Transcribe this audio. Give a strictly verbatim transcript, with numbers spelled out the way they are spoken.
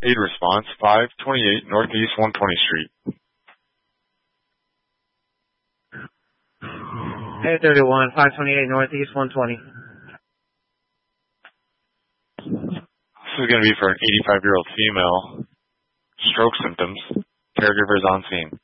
Aid response, five twenty-eight Northeast one twentieth Street. eight thirty-one, five twenty-eight Northeast one twenty. This is going to be for an eighty-five-year-old female. Stroke symptoms. Caregivers on scene.